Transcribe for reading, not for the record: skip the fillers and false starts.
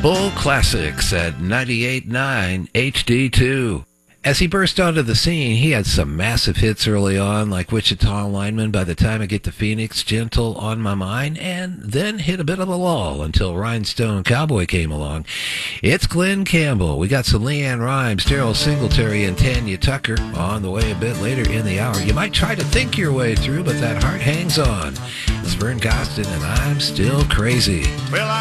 Bull Classics at 98.9 HD2. As he burst onto the scene, he had some massive hits early on, like Wichita Lineman, By the Time I Get to Phoenix, Gentle on My Mind, and then hit a bit of a lull until Rhinestone Cowboy came along. It's Glenn Campbell. We got some Leanne Rimes, Daryl Singletary, and Tanya Tucker on the way a bit later in the hour. You might try to think your way through, but that heart hangs on. It's Vern Costin, and I'm still crazy. Well,